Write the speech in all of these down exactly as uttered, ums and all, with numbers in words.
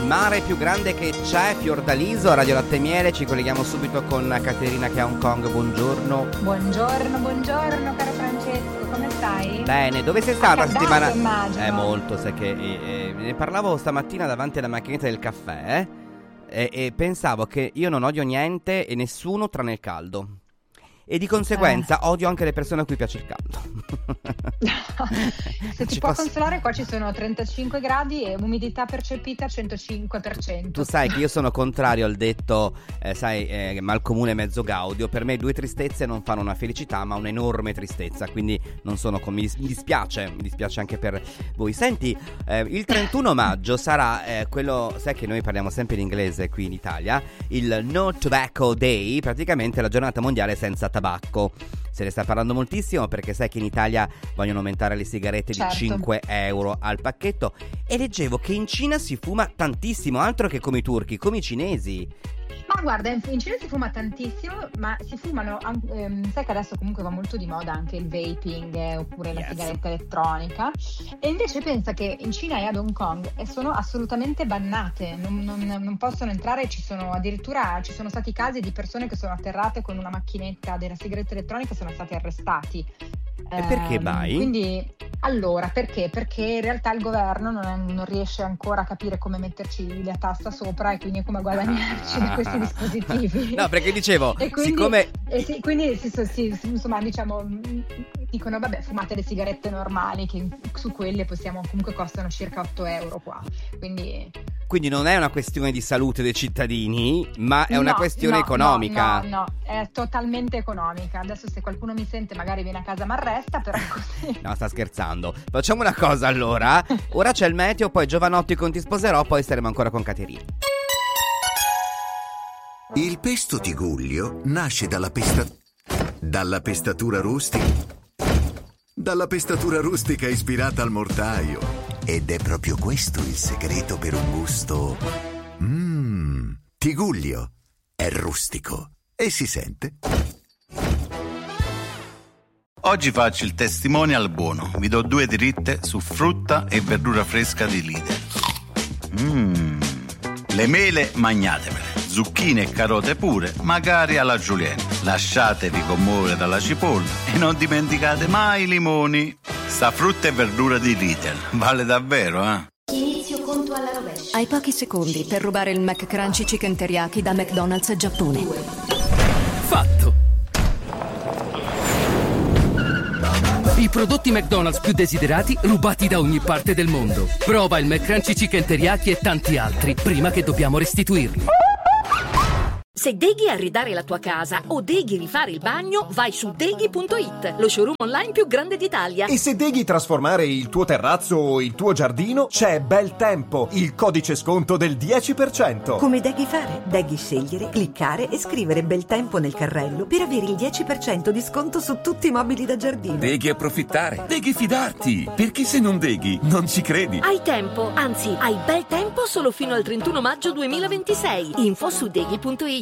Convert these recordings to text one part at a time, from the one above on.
mare più grande che c'è, Fiordaliso, Radio Latte e Miele. Ci colleghiamo subito con Caterina che è a Hong Kong. Buongiorno. Buongiorno, buongiorno caro Francesco, come stai? Bene, dove sei stata la settimana? Immagino. Eh, molto, sai che eh, eh, ne parlavo stamattina davanti alla macchinetta del caffè eh, e, e pensavo che io non odio niente e nessuno tranne il caldo. E di conseguenza eh. odio anche le persone a cui piace il caldo. Se ti ci può posso... consolare, qua ci sono trentacinque gradi e umidità percepita centocinque per cento. Tu sai che io sono contrario al detto, eh, sai, eh, mal comune mezzo gaudio. Per me due tristezze non fanno una felicità, ma un'enorme tristezza. Quindi non sono con... mi dispiace, mi dispiace anche per voi. Senti, eh, il trentuno maggio sarà eh, quello, sai che noi parliamo sempre in inglese qui in Italia, il No Tobacco Day, praticamente la giornata mondiale senza tabacco. tabacco. Se ne sta parlando moltissimo perché sai che in Italia vogliono aumentare le sigarette certo. di cinque euro al pacchetto. E leggevo che in Cina si fuma tantissimo, altro che come i turchi, come i cinesi. Ma guarda, in Cina si fuma tantissimo, ma si fumano, ehm, sai che adesso comunque va molto di moda anche il vaping eh, oppure la yes. sigaretta elettronica, e invece pensa che in Cina e ad Hong Kong sono assolutamente bannate, non, non, non possono entrare, ci sono addirittura ci sono stati casi di persone che sono atterrate con una macchinetta della sigaretta elettronica e sono stati arrestati. E perché mai? Eh, quindi allora perché? Perché in realtà il governo non, è, non riesce ancora a capire come metterci la tassa sopra e quindi come guadagnarci ah. da questi dispositivi. No, perché dicevo, e quindi, siccome e sì, quindi si, si, insomma diciamo dicono vabbè fumate le sigarette normali che su quelle possiamo comunque costano circa otto euro qua. Quindi Quindi non è una questione di salute dei cittadini, ma è una no, questione no, economica. No, no, no, è totalmente economica. Adesso se qualcuno mi sente magari viene a casa ma arresta, però è così. No, sta scherzando. Facciamo una cosa allora. Ora c'è il meteo, poi Giovanotti con Ti sposerò, poi staremo ancora con Caterina. Il pesto Tigullio nasce dalla pesta... dalla pestatura rustica. Dalla pestatura rustica ispirata al mortaio. Ed è proprio questo il segreto per un gusto... Mmm, Tigullio. È rustico. E si sente. Oggi faccio il testimonial buono. Vi do due dritte su frutta e verdura fresca di Lidl. Mmm. Le mele magnatemele. Zucchine e carote pure, magari alla julienne. Lasciatevi commuovere dalla cipolla e non dimenticate mai i limoni. Sta frutta e verdura di Lidl vale davvero, eh? Inizio conto alla rovescia. Hai pochi secondi per rubare il McCrunchy Chicken Teriyaki da McDonald's Giappone. Fatto! I prodotti McDonald's più desiderati rubati da ogni parte del mondo. Prova il McCrunchy Chicken Teriyaki e tanti altri prima che dobbiamo restituirli. Se deghi arredare la tua casa o deghi rifare il bagno, vai su deghi punto it, lo showroom online più grande d'Italia. E se deghi trasformare il tuo terrazzo o il tuo giardino, c'è Bel Tempo, il codice sconto del dieci per cento. Come deghi fare? Deghi scegliere, cliccare e scrivere Bel Tempo nel carrello per avere il dieci per cento di sconto su tutti i mobili da giardino. Deghi approfittare, deghi fidarti, perché se non deghi non ci credi. Hai tempo, anzi hai bel tempo solo fino al trentuno maggio duemilaventisei. Info su deghi punto it.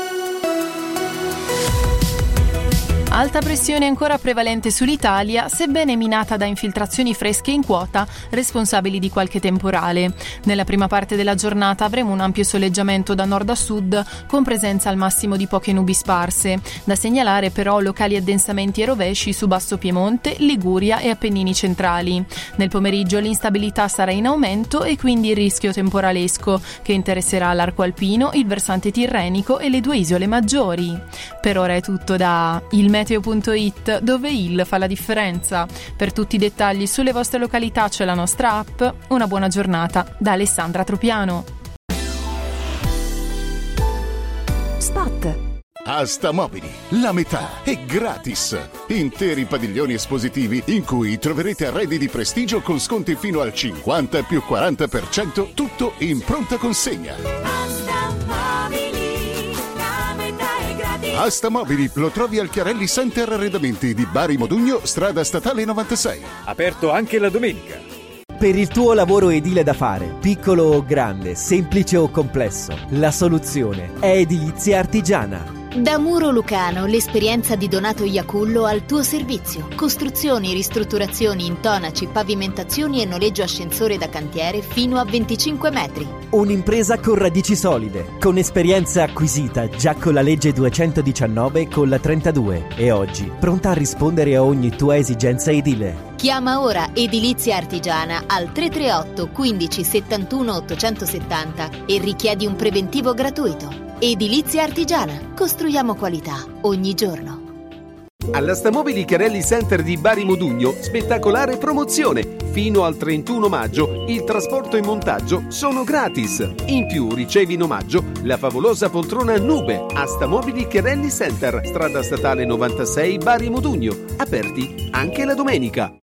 Alta pressione ancora prevalente sull'Italia, sebbene minata da infiltrazioni fresche in quota, responsabili di qualche temporale. Nella prima parte della giornata avremo un ampio soleggiamento da nord a sud, con presenza al massimo di poche nubi sparse. Da segnalare però locali addensamenti e rovesci su Basso Piemonte, Liguria e Appennini centrali. Nel pomeriggio l'instabilità sarà in aumento e quindi il rischio temporalesco, che interesserà l'arco alpino, il versante tirrenico e le due isole maggiori. Per ora è tutto da il meteo punto it, dove il fa la differenza. Per tutti i dettagli sulle vostre località c'è la nostra app. Una buona giornata da Alessandra Tropiano. Spot. Asta Mobili, la metà è gratis. Interi padiglioni espositivi in cui troverete arredi di prestigio con sconti fino al cinquanta più quaranta per cento, tutto in pronta consegna. Asta Mobili, la metà è gratis. Asta Mobili lo trovi al Chiarelli Center Arredamenti di Bari Modugno, strada statale novantasei. Aperto anche la domenica. Per il tuo lavoro edile da fare, piccolo o grande, semplice o complesso, la soluzione è Edilizia Artigiana. Da Muro Lucano, l'esperienza di Donato Iacullo al tuo servizio. Costruzioni, ristrutturazioni, intonaci, pavimentazioni e noleggio ascensore da cantiere fino a venticinque metri. Un'impresa con radici solide, con esperienza acquisita già con la legge duecentodiciannove e con la trentadue e oggi pronta a rispondere a ogni tua esigenza edile. Chiama ora Edilizia Artigiana al tre tre otto quindici settantuno ottocentosettanta e richiedi un preventivo gratuito. Edilizia Artigiana. Costruiamo qualità ogni giorno. Alla Stamobili Chiarelli Center di Bari Modugno, spettacolare promozione. Fino al trentuno maggio il trasporto e montaggio sono gratis. In più ricevi in omaggio la favolosa poltrona Nube a Stamobili Chiarelli Center, strada statale novantasei Bari Modugno. Aperti anche la domenica.